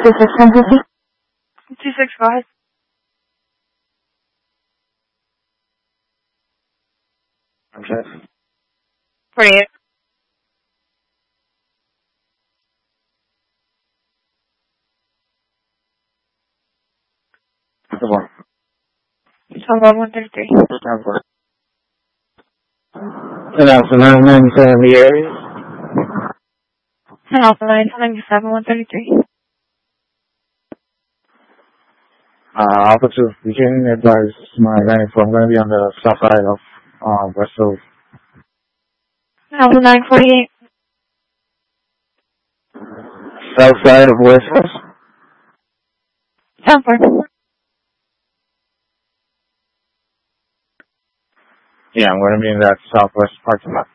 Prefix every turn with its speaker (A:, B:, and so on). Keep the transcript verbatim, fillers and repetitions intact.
A: two six one fifty.
B: two six five.
C: Okay.
B: forty-eight.
C: Come on.
B: twelve one thirty-three.
C: And after nine ninety-seven, the area?
B: And also nine ninety-seven one thirty-three.
C: Uh, Alpha two, you can advise my ninety-four. I'm going to be on the south side of uh, West Road.
B: Alpha nine forty-eight.
C: South side of West Road?
B: Alpha.
C: Yeah, I'm going to be in that southwest parking lot.